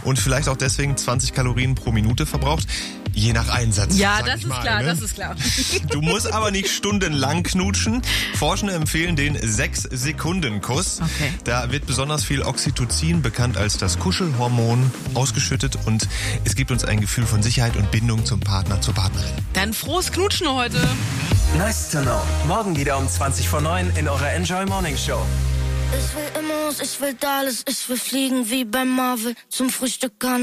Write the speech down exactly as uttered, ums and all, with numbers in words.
und vielleicht auch deswegen zwanzig Kalorien pro Minute verbraucht. Je nach Einsatz. Ja, sag das ich ist mal, klar, ne? das ist klar. Du musst aber nicht stundenlang knutschen. Forschende empfehlen den sechs Sekunden Kuss. Okay. Da wird besonders viel Oxytocin, bekannt als das Kuschelhormon, ausgeschüttet und es gibt uns ein Gefühl von Sicherheit und Bindung zum Partner, zur Partnerin. Dann frohes Knutschen heute. Nice to know. Morgen wieder um zwanzig vor neun in eurer Enjoy Morning Show. Ich will immer, ich will alles, ich will fliegen wie bei Marvel zum Frühstück.